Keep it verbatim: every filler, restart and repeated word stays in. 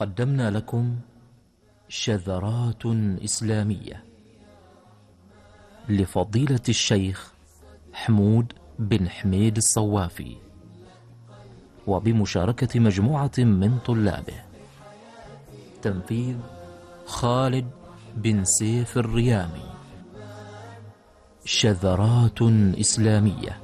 قدمنا لكم شذرات إسلامية لفضيلة الشيخ حمود بن حميد الصوافي، وبمشاركة مجموعة من طلابه. تنفيذ خالد بن سيف الريامي. شذرات إسلامية.